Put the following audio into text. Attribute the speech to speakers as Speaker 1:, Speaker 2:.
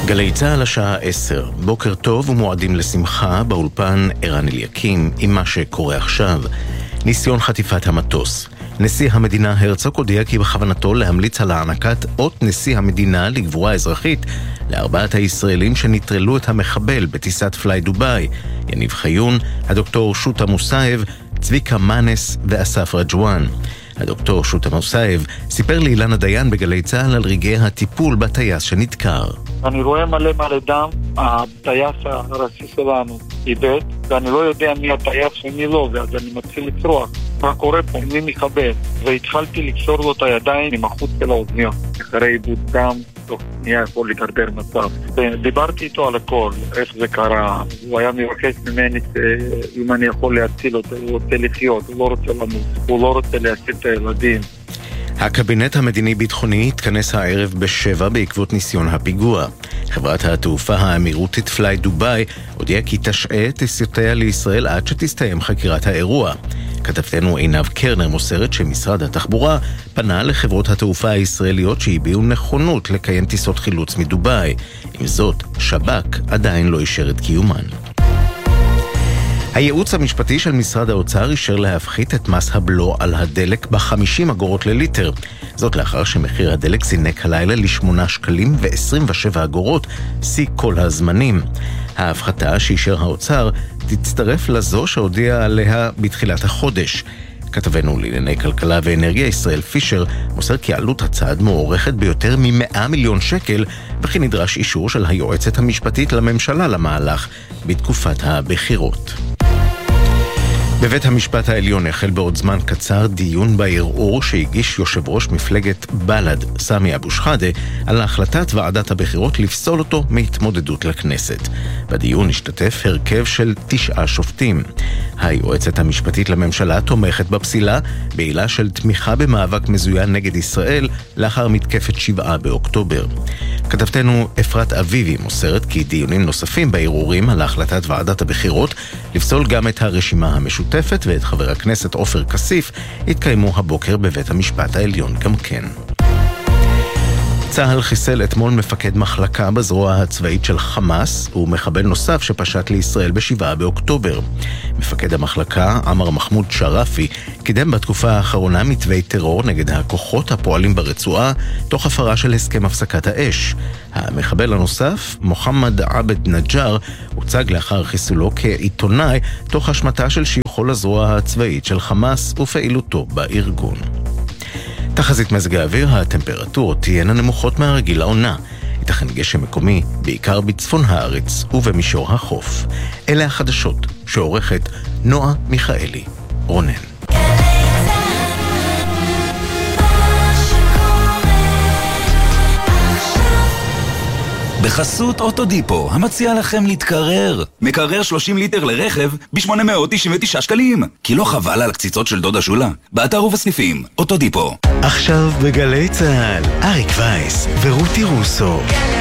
Speaker 1: גלי צהל השעה 10, בוקר טוב ומועדים לשמחה, באולפן ערן אליקים עם מה שקורה עכשיו. ניסיון חטיפת המטוס. נשיא המדינה הרצוג הודיע כי בכוונתו להמליץ על הענקת אות נשיא המדינה לגבורה אזרחית לארבעת הישראלים שנטרלו את המחבל בטיסת פליי דוביי, יניב חיון, הדוקטור שוטה מוסייב, צביקה מנס ואסף רג'ואן. הדוקטור שוטה מוסייב סיפר לאילנה דיין בגלי צהל על רגעי הטיפול בטייס שנדקר.
Speaker 2: אני רואה מלא דם, הטייס הראשי שלנו איבד, ואני לא יודע מי הטייס ומי לא, ואז אני מתחיל לצרוח. מה קורה פה? מי מחבל? והתחלתי לקשור לו את הידיים עם החוט של האוזניות. אחרי איבוד דם, תוך שנייה יכול להידרדר מצב. דיברתי איתו על הכל, איך זה קרה. הוא היה מבקש ממני אם אני יכול להציל אותו, הוא רוצה לחיות, הוא לא רוצה למות, הוא לא רוצה להציל את הילדים.
Speaker 1: הקבינט המדיני-ביטחוני התכנס הערב ב-7 בעקבות ניסיון הפיגוע. חברת התעופה האמירותית פליי דוביי הודיעה כי תשעה טיסותיה לישראל עד שתסתיים חקירת האירוע. כתבתנו עינב קרנר מוסרת שמשרד התחבורה פנה לחברות התעופה הישראליות שהביעו נכונות לקיים טיסות חילוץ מדוביי. עם זאת, שב"כ עדיין לא אישר את קיומן. הייעוץ המשפטי של משרד האוצר אישר להפחית את מס הבלו על הדלק ב-50 אגורות לליטר. זאת לאחר שמחיר הדלק זינק הלילה ל8 שקלים ו27 אגורות, שיא כל הזמנים. ההפחתה שאישר האוצר תצטרף לזו שהודיע עליה בתחילת החודש. כתבנו לענייני כלכלה ואנרגיה ישראל פישר מוסר כי עלות הצעד מוערכת ביותר מ100 מיליון שקל, וכי נדרש אישור של היועצת המשפטית לממשלה למהלך בתקופת הבחירות. בבית המשפט העליון החל בעוד זמן קצר דיון בערעור שהגיש יושב ראש מפלגת בל"ד סמי אבו שחאדה על החלטת ועדת הבחירות לפסול אותו מהתמודדות לכנסת. בדיון השתתף הרכב של 9 שופטים. היועצת המשפטית לממשלה תומכת בפסילה בעילה של תמיכה במאבק מזוין נגד ישראל לאחר מתקפת 7 באוקטובר. כתבתנו אפרת אביבי מוסרת כי דיונים נוספים בערעורים על החלטת ועדת הבחירות לפסול גם את הרשימה המשותפת ואת חבר הכנסת עופר כסיף התקיימו הבוקר בבית המשפט העליון גם כן. צה"ל חיסל אתמול מפקד מחלקה בזרוע הצבאית של חמאס ומחבל נוסף שפשט לישראל ב7 באוקטובר. מפקד המחלקה, עמר מחמוד שרפי, קידם בתקופה האחרונה מתווי טרור נגד הכוחות הפועלים ברצועה תוך הפרה של הסכם הפסקת האש. המחבל הנוסף, מוחמד עבד נג'אר, הוצג לאחר חיסולו כעיתונאי תוך השמטה של שיוכו לזרוע הצבאית של חמאס ופעילותו בארגון. תחזית מזג האוויר, הטמפרטורות תהיינה נמוכות מהרגיל לעונה. ייתכן גשם מקומי, בעיקר בצפון הארץ ובמישור החוף. אלה החדשות שעורכת נועה מיכאלי. רונן.
Speaker 3: בחסות אוטודיפו, המציע לכם להתקרר. מקרר 30 ליטר לרכב ב-899 שקלים. כי לא חבל על הקציצות של דודה שולה? באתר ובסניפים, אוטודיפו.
Speaker 1: עכשיו בגלי צהל, אריק וייס ורותי רוסו.